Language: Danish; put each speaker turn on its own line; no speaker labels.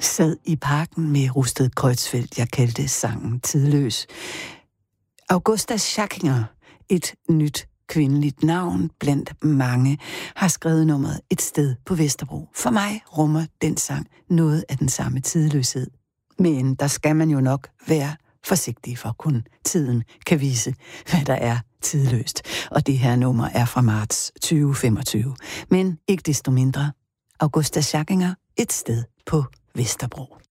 sad i parken med Rusted Kreutzfeldt. Jeg kaldte sangen tidløs. Augusta Schackinger, et nyt kvindeligt navn blandt mange, har skrevet nummeret Et sted på Vesterbro. For mig rummer den sang noget af den samme tidløshed. Men der skal man jo nok være forsigtig, for kun tiden kan vise, hvad der er tidløst. Og det her nummer er fra marts 2025. Men ikke desto mindre, Augusta Schackinger, Et sted på Vesterbro.